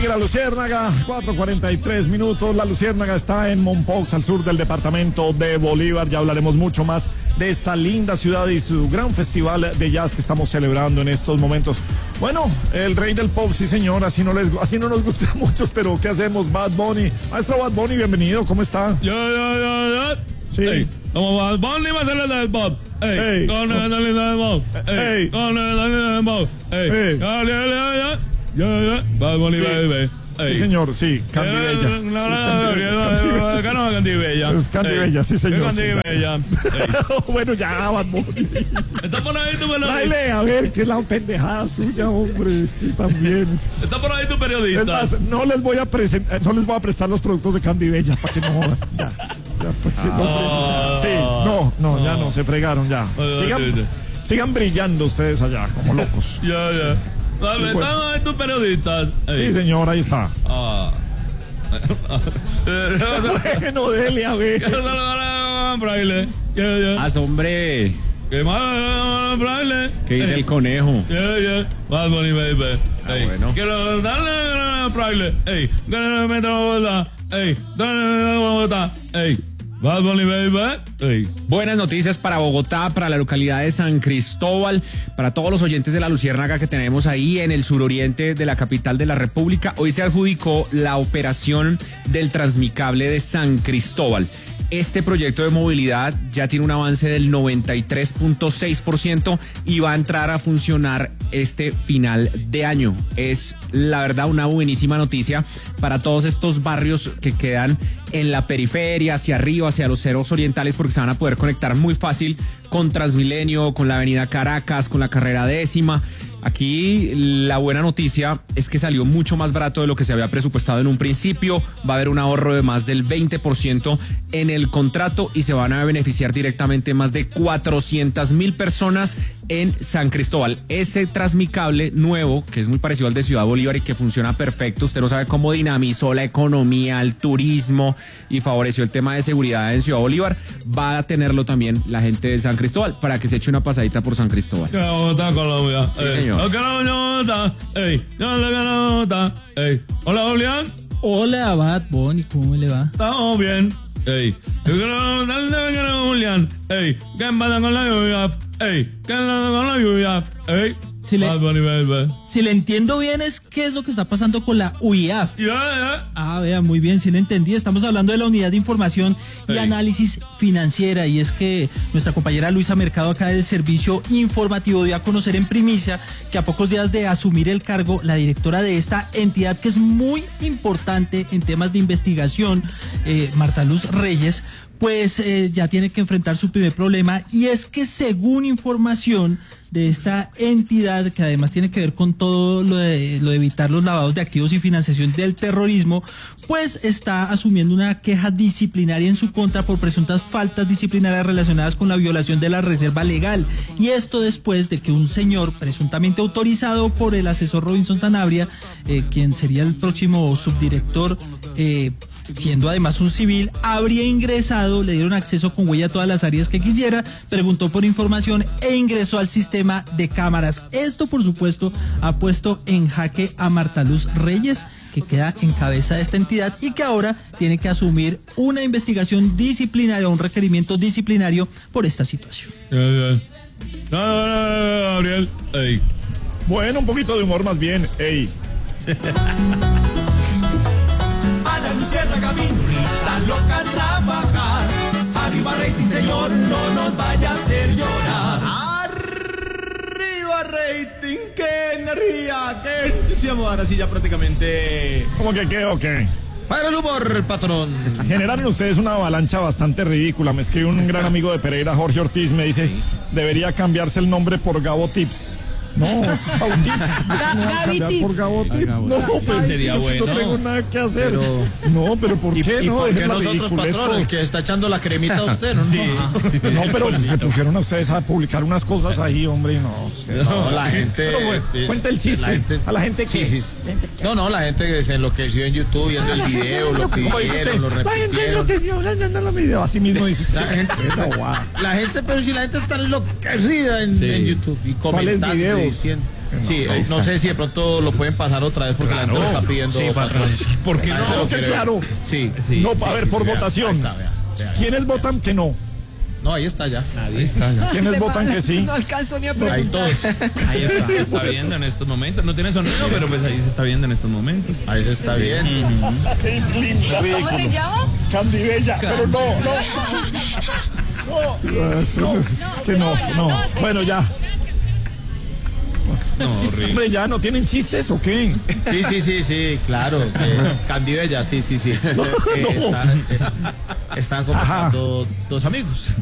La Luciérnaga, 4:43 minutos. La Luciérnaga está en Mompox, al sur del departamento de Bolívar. Ya hablaremos mucho más de esta linda ciudad y su gran festival de jazz que estamos celebrando en estos momentos. Bueno, el rey del pop, sí señor, así no nos gusta a muchos, pero ¿qué hacemos? Bad Bunny. Maestro Bad Bunny, bienvenido, ¿cómo está? Ya. Sí. Ey, como Bad Bunny va a ser el del pop. Ey, con el del pop. Ey, con el del pop. Ey, ya. Bad Bunny, baby. Sí, señor, sí, Candy Bella. Acá no, Candy Bella. Es Candy Bella, sí, señor. Candy Bella. Bueno, ya, Bad Bunny. Está por ahí tu periodista. Tráele, a ver, qué es la pendejada suya, hombre. Es que también. Está por ahí tu periodista. Es más, no les voy a prestar los productos de Candy Bella para que no jodan. Ya, pues, ya no, se fregaron ya. Sigan brillando ustedes allá, como locos. Ya. Dale, Sí, pues. están ahí tus periodistas. Sí, señor, ahí está. Bueno, dele a ver. Braille. Hombre, ¿Qué más, Braille? ¿qué dice el conejo? Yeah. Bad Bunny, baby. Bueno. Quiero darle Braille. Ey, dale metro Bogotá. Ey, dale Bogotá. Ey, Bad Bunny, baby. Ey. Buenas noticias para Bogotá, para la localidad de San Cristóbal, para todos los oyentes de la Luciérnaga que tenemos ahí en el suroriente de la capital de la República. Hoy se adjudicó la operación del Transmicable de San Cristóbal. Este proyecto de movilidad ya tiene un avance del 93.6% y va a entrar a funcionar este final de año. Es la verdad una buenísima noticia para todos estos barrios que quedan en la periferia, hacia arriba, hacia los cerros orientales, porque se van a poder conectar muy fácil con Transmilenio, con la avenida Caracas, con la carrera 10ª. Aquí la buena noticia es que salió mucho más barato de lo que se había presupuestado en un principio. Va a haber un ahorro de más del 20% en el contrato y se van a beneficiar directamente más de 400,000 personas en San Cristóbal. Ese Transmicable nuevo, que es muy parecido al de Ciudad Bolívar y que funciona perfecto, usted no sabe cómo dinamizó la economía, el turismo y favoreció el tema de seguridad en Ciudad Bolívar, va a tenerlo también la gente de San Cristóbal para que se eche una pasadita por San Cristóbal. Bogotá, Colombia. Sí, señor. Hola, Julián. Hola, Bad Bunny, ¿cómo le va? Estamos bien. Ey, Julián. Ey, ¿qué pasa con la lluvia? Ey, ¿qué pasa con la lluvia? Ey, Si le entiendo bien es qué es lo que está pasando con la UIAF. Ya. Vea, muy bien, sí le entendí. Estamos hablando de la Unidad de Información y Análisis Financiera, y es que nuestra compañera Luisa Mercado acá del Servicio Informativo dio a conocer en primicia que a pocos días de asumir el cargo, la directora de esta entidad, que es muy importante en temas de investigación, Marta Luz Reyes, pues ya tiene que enfrentar su primer problema, y es que según información de esta entidad, que además tiene que ver con todo lo de evitar los lavados de activos y financiación del terrorismo, pues está asumiendo una queja disciplinaria en su contra por presuntas faltas disciplinarias relacionadas con la violación de la reserva legal. Y esto después de que un señor presuntamente autorizado por el asesor Robinson Sanabria, quien sería el próximo subdirector, siendo además un civil, habría ingresado, le dieron acceso con huella a todas las áreas que quisiera, preguntó por información e ingresó al sistema de cámaras. Esto, por supuesto, ha puesto en jaque a Marta Luz Reyes, que queda en cabeza de esta entidad y que ahora tiene que asumir una investigación disciplinaria, un requerimiento disciplinario por esta situación. Gabriel. Ey. Bueno, un poquito de humor más bien. Ey. A la Luciérnaga vino risa loca a trabajar. Arriba rating, señor, no nos vaya a hacer llorar. Arriba rating, qué energía, qué entusiasmo. Ahora sí ya prácticamente... ¿Cómo que qué o qué? Para el humor, patrón. Generaron ustedes una avalancha bastante ridícula. Me escribe un gran amigo de Pereira, Jorge Ortiz, me dice, debería cambiarse el nombre por Gabo Tips. No, es Gaby Tips. por Gabo Tips. No, pues sería bueno. No tengo nada que hacer. No, pero ¿por qué? ¿Y No, por qué dejen la nosotros, ridiculez, patrón, el que está echando la cremita a usted? No, No, pero se pusieron a ustedes a publicar unas cosas ahí, hombre, y no sé. No, la gente... Pero bueno, cuenta el chiste. A la gente que... Sí. No, la gente se enloqueció en YouTube viendo el video, lo pidieron, lo La gente repitieron. enloqueció viendo el video. Así mismo dice usted. La gente, pero si la gente está enloquecida en YouTube y ¿Cuáles comentando y videos? diciendo... Sí, no sé si de pronto lo pueden pasar otra vez porque la gente lo está pidiendo. Sí, patrón. ¿Por qué Claro, no? claro. Sí, No, a ver, por vea, votación. ahí está, vea. ¿Quiénes votan que no? No, ahí está ya. Ahí está. ¿Quiénes votan que sí? No alcanzo ni a Ahí preguntar. todos. Ahí está. Se está viendo en estos momentos. No tiene sonido, pero pues ahí se está viendo en estos momentos. Ahí se está bien. ¿Cómo se llama? Candy Bella, pero no. Que no. Bueno, ya. No, horrible. Hombre, ya no tienen chistes o qué. Sí, claro. Candidella, sí. Están conversando dos amigos.